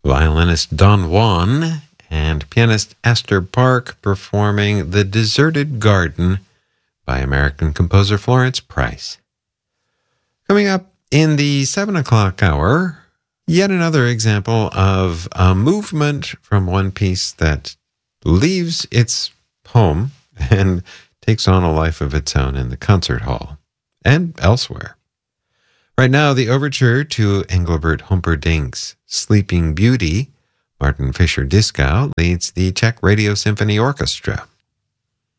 Violinist Don Juan and pianist Astor Park performing The Deserted Garden by American composer Florence Price. Coming up in the 7 o'clock hour, yet another example of a movement from one piece that leaves its home and takes on a life of its own in the concert hall and elsewhere. Right now, the overture to Engelbert Humperdinck's Sleeping Beauty, Martin Fischer-Dieskau leads the Czech Radio Symphony Orchestra.